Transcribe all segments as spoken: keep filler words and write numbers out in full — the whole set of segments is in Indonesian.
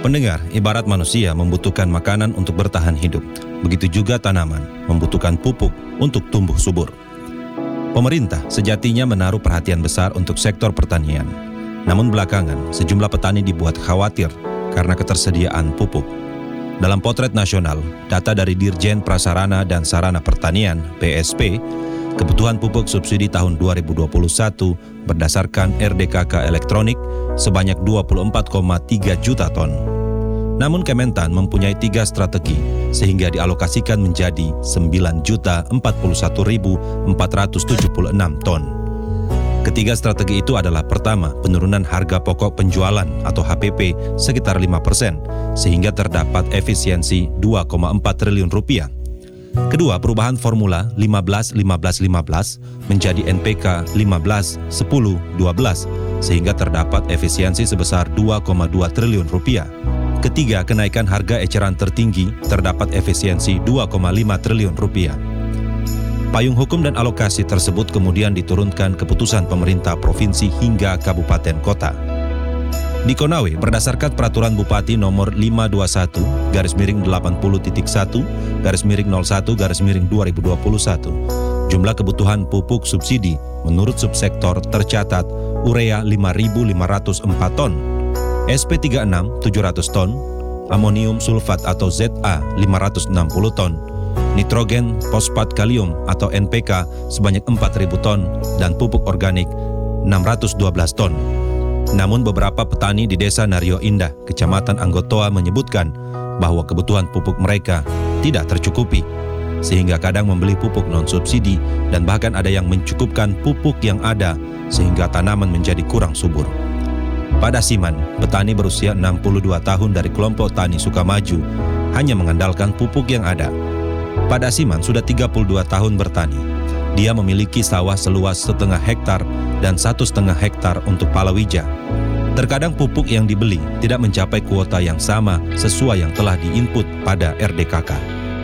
Pendengar, ibarat manusia membutuhkan makanan untuk bertahan hidup, begitu juga tanaman membutuhkan pupuk untuk tumbuh subur. Pemerintah sejatinya menaruh perhatian besar untuk sektor pertanian. Namun belakangan, sejumlah petani dibuat khawatir karena ketersediaan pupuk. Dalam potret nasional, data dari Dirjen Prasarana dan Sarana Pertanian (P S P), kebutuhan pupuk subsidi tahun dua ribu dua puluh satu berdasarkan R D K K elektronik sebanyak dua puluh empat koma tiga juta ton. Namun Kementan mempunyai tiga strategi sehingga dialokasikan menjadi sembilan juta empat puluh satu ribu empat ratus tujuh puluh enam ton. Ketiga strategi itu adalah: pertama, penurunan harga pokok penjualan atau H P P sekitar lima persen sehingga terdapat efisiensi dua koma empat triliun rupiah. Kedua, perubahan formula lima belas lima belas lima belas menjadi N P K lima belas sepuluh dua belas sehingga terdapat efisiensi sebesar dua koma dua triliun rupiah. Ketiga, kenaikan harga eceran tertinggi terdapat efisiensi dua koma lima triliun rupiah. Payung hukum dan alokasi tersebut kemudian diturunkan keputusan pemerintah provinsi hingga kabupaten kota. Di Konawe, berdasarkan peraturan Bupati nomor lima dua satu garis miring delapan puluh titik satu garis miring nol satu garis miring dua ribu dua puluh satu, jumlah kebutuhan pupuk subsidi menurut subsektor tercatat urea lima ribu lima ratus empat ton, S P tiga puluh enam tujuh ratus ton, amonium sulfat atau Z A lima ratus enam puluh ton, nitrogen fosfat kalium atau N P K sebanyak empat ribu ton, dan pupuk organik enam ratus dua belas ton. Namun beberapa petani di Desa Nario Indah, Kecamatan Anggotoa menyebutkan bahwa kebutuhan pupuk mereka tidak tercukupi, sehingga kadang membeli pupuk non-subsidi dan bahkan ada yang mencukupkan pupuk yang ada sehingga tanaman menjadi kurang subur. Pada Siman, petani berusia enam puluh dua tahun dari kelompok Tani Sukamaju hanya mengandalkan pupuk yang ada. Pada Siman sudah tiga puluh dua tahun bertani. Dia memiliki sawah seluas setengah hektar dan satu setengah hektar untuk palawija. Terkadang pupuk yang dibeli tidak mencapai kuota yang sama sesuai yang telah diinput pada R D K K.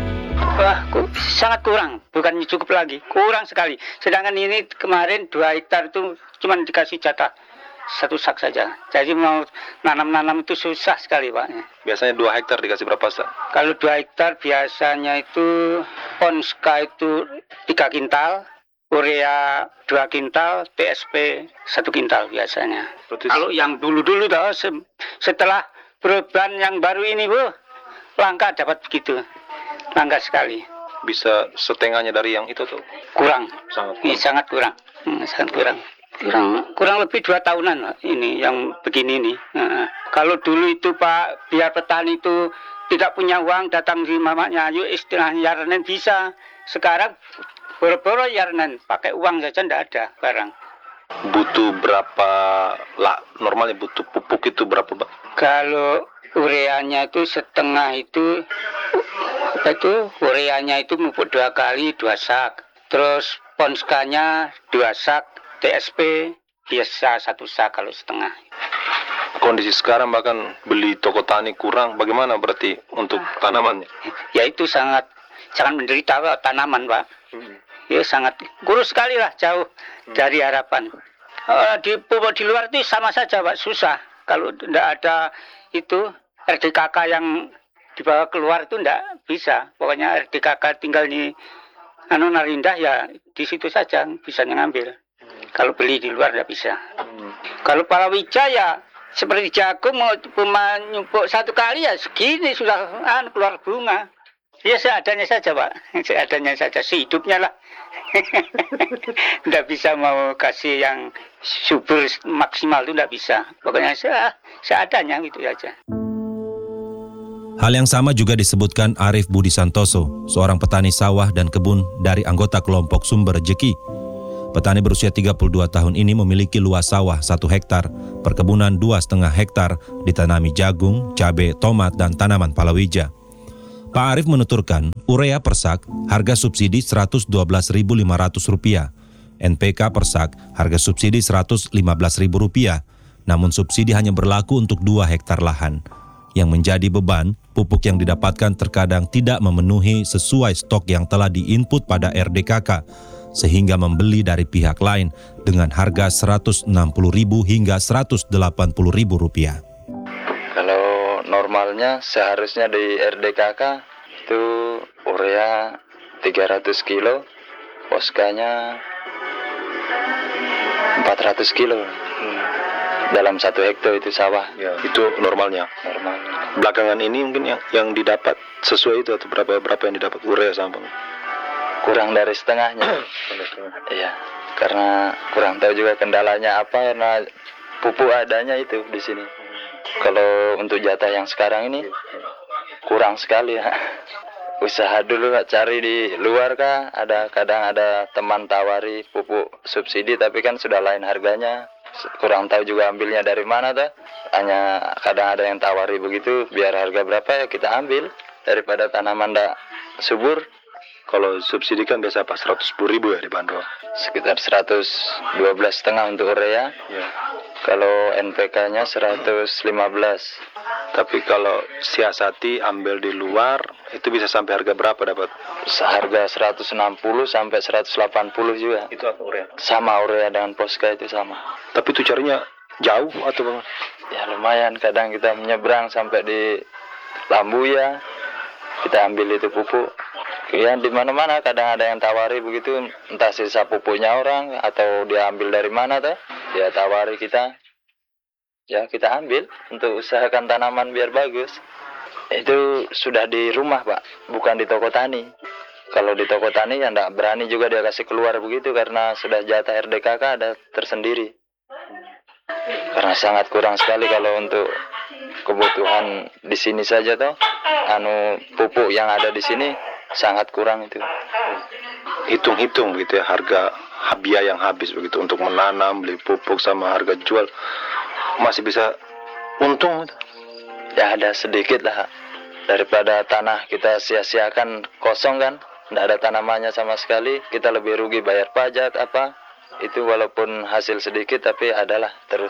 Wah, sangat kurang, bukannya cukup lagi, kurang sekali. Sedangkan ini kemarin dua hektar itu cuma dikasih jatah satu sak saja. Jadi mau nanam-nanam itu susah sekali, Pak. Biasanya dua hektar dikasih berapa sak? Kalau dua hektar biasanya itu Ponska itu tiga kintal, urea dua kintal, T S P satu kintal biasanya. Berarti... Kalau yang dulu-dulu toh, setelah perubahan yang baru ini, Bu, langka dapat begitu. Langka sekali. Bisa setengahnya dari yang itu tuh? Kurang. Sangat kurang. Ini sangat kurang. Hmm, sangat kurang. Kurang, kurang lebih dua tahunan ini yang begini nih. Nah, kalau dulu itu Pak, biar petani itu tidak punya uang datang di mamanya, yuk istilahnya yarnen bisa. Sekarang boro-boro yarnen, pakai uang saja tidak ada barang. Butuh berapa lah? Normalnya butuh pupuk itu berapa, Pak? Kalau ureanya itu setengah itu, apa itu? Ureanya itu pupuk dua kali dua sak. Terus ponskanya dua sak. T S P biasa satu sak kalau setengah. Kondisi sekarang bahkan beli toko tani kurang, bagaimana berarti untuk tanamannya? Ya itu sangat sangat menderita Pak, tanaman Pak. Hmm. Ya sangat kurus sekali lah, jauh hmm. dari harapan. Uh, di pupuk di luar itu sama saja Pak, susah. Kalau tidak ada itu R D K K yang dibawa keluar itu tidak bisa. Pokoknya R D K K tinggal di anu Narindah ya di situ saja bisa ngambil. Kalau beli di luar tidak bisa. Hmm. Kalau palawija ya seperti jagung mau menyumpuk satu kali ya segini sudah ah, keluar bunga. Ya seadanya saja Pak, seadanya saja, sehidupnya lah. Tidak bisa mau kasih yang subur maksimal itu tidak bisa. Pokoknya se seadanya gitu saja. Hal yang sama juga disebutkan Arif Budi Santoso, seorang petani sawah dan kebun dari anggota kelompok Sumber Rejeki. Petani berusia tiga puluh dua tahun ini memiliki luas sawah satu hektar, perkebunan dua setengah hektar, ditanami jagung, cabai, tomat, dan tanaman palawija. Pak Arif menuturkan, urea per sak harga subsidi seratus dua belas ribu lima ratus rupiah, N P K per sak harga subsidi seratus lima belas ribu rupiah, namun subsidi hanya berlaku untuk dua hektar lahan. Yang menjadi beban, pupuk yang didapatkan terkadang tidak memenuhi sesuai stok yang telah diinput pada R D K K, sehingga membeli dari pihak lain dengan harga seratus enam puluh ribu hingga seratus delapan puluh ribu rupiah. Kalau normalnya seharusnya di R D K K itu urea tiga ratus kilo, poskanya empat ratus kilo. Hmm. Dalam satu hektar itu sawah. Ya, itu normalnya. Normal. Belakangan ini mungkin yang yang didapat sesuai itu atau berapa berapa yang didapat urea sama Kurang dari setengahnya. Iya, karena kurang tahu juga kendalanya apa, karena pupuk adanya itu di sini. Kalau untuk jatah yang sekarang ini kurang sekali ya. Usaha dulu lah, cari di luar kah, ada kadang ada teman tawari pupuk subsidi tapi kan sudah lain harganya. Kurang tahu juga ambilnya dari mana tuh. Hanya kadang ada yang tawari begitu, biar harga berapa ya kita ambil daripada tanaman ndak subur. Kalau subsidi kan biasa pas seratus sepuluh ribu ya di Bandung. Sekitar seratus dua belas setengah untuk urea. Ya. Kalau N P K-nya seratus lima belas. Tapi kalau siasati ambil di luar itu bisa sampai harga berapa dapat? Seharga seratus enam puluh sampai seratus delapan puluh juga. Itu apa urea? Sama urea dengan Posca itu sama. Tapi itu carinya jauh atau bagaimana? Ya lumayan, kadang kita menyeberang sampai di Lambuya. Kita ambil itu pupuk. Ya di mana-mana kadang ada yang tawari begitu, entah sisa pupuknya orang atau dia ambil dari mana tuh. Dia tawari kita. Ya kita ambil untuk usahakan tanaman biar bagus. Itu sudah di rumah Pak, bukan di toko tani. Kalau di toko tani ya enggak berani juga dia kasih keluar begitu karena sudah jatah R D K K ada tersendiri. Karena sangat kurang sekali kalau untuk kebutuhan di sini saja toh. Anu pupuk yang ada di sini sangat kurang itu. Hitung-hitung gitu ya harga biaya yang habis begitu untuk menanam, beli pupuk sama harga jual masih bisa untung gitu. Ya ada sedikit lah daripada tanah kita sia-siakan kosong kan, tidak ada tanamannya sama sekali, kita lebih rugi bayar pajak apa. Itu walaupun hasil sedikit tapi adalah terus.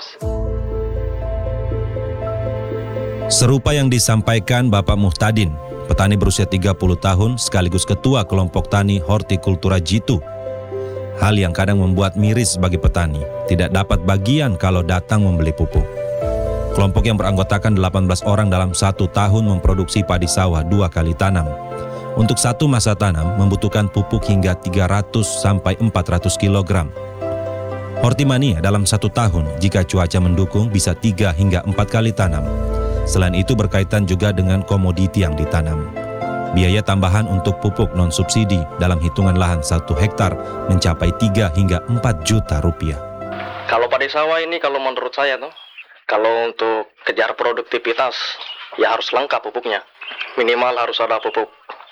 Serupa yang disampaikan Bapak Muhtadin, petani berusia tiga puluh tahun sekaligus ketua kelompok tani hortikultura Jitu. Hal yang kadang membuat miris bagi petani, tidak dapat bagian kalau datang membeli pupuk. Kelompok yang beranggotakan delapan belas orang dalam satu tahun memproduksi padi sawah dua kali tanam. Untuk satu masa tanam membutuhkan pupuk hingga tiga ratus sampai empat ratus kilogram. Hortimania dalam satu tahun jika cuaca mendukung bisa tiga hingga empat kali tanam. Selain itu berkaitan juga dengan komoditi yang ditanam. Biaya tambahan untuk pupuk non-subsidi dalam hitungan lahan satu hektar mencapai tiga hingga empat juta rupiah. Kalau padi sawah ini kalau menurut saya tuh, kalau untuk kejar produktivitas ya harus lengkap pupuknya. Minimal harus ada pupuk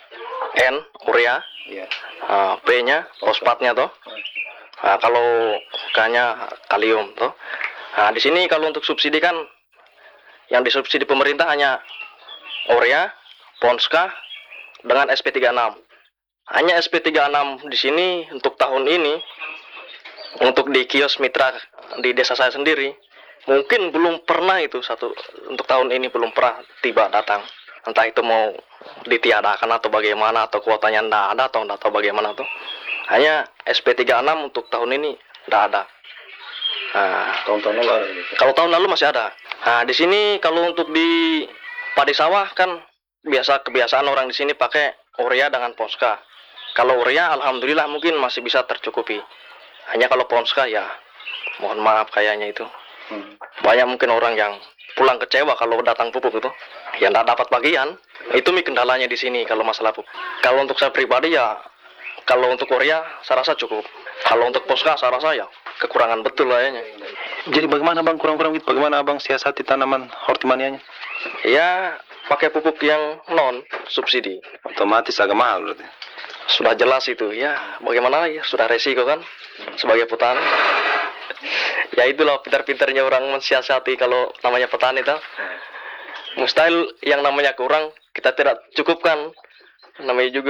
N, urea, Iya. uh, P-nya, fosfatnya tuh. Nah, kalau K-nya kalium tuh. Nah, di sini kalau untuk subsidi kan yang disubsidi pemerintah hanya urea, Ponska dengan S P tiga puluh enam. Hanya S P tiga puluh enam di sini untuk tahun ini, untuk di kios mitra di desa saya sendiri, mungkin belum pernah itu satu untuk tahun ini belum pernah tiba datang. Entah itu mau ditiadakan atau bagaimana, atau kuotanya tidak ada atau tidak tahu bagaimana tuh. Hanya S P tiga puluh enam untuk tahun ini tidak ada. Nah, Tahun-tahun lalu ada. kalau tahun lalu masih ada. Nah, di sini kalau untuk di padi sawah kan biasa kebiasaan orang di sini pakai urea dengan Ponska. Kalau urea alhamdulillah mungkin masih bisa tercukupi. Hanya kalau Ponska ya mohon maaf kayaknya itu. Hmm. Banyak mungkin orang yang pulang kecewa kalau datang pupuk itu. Ya tidak dapat bagian. Itu mi kendalanya di sini kalau masalah pupuk. Kalau untuk saya pribadi ya kalau untuk urea saya rasa cukup. Kalau untuk Ponska saya rasa ya kekurangan betul kayaknya. Jadi bagaimana Bang kurang-kurang gitu? Bagaimana Abang siasati tanaman hortimanianya? Ya pakai pupuk yang non subsidi. Otomatis agak mahal berarti. Sudah jelas itu ya, bagaimana lagi, sudah resiko kan sebagai petani. Ya itulah pintar-pintarnya orang mensiasati kalau namanya petani tuh. Mustahil yang namanya kurang kita tidak cukupkan, namanya juga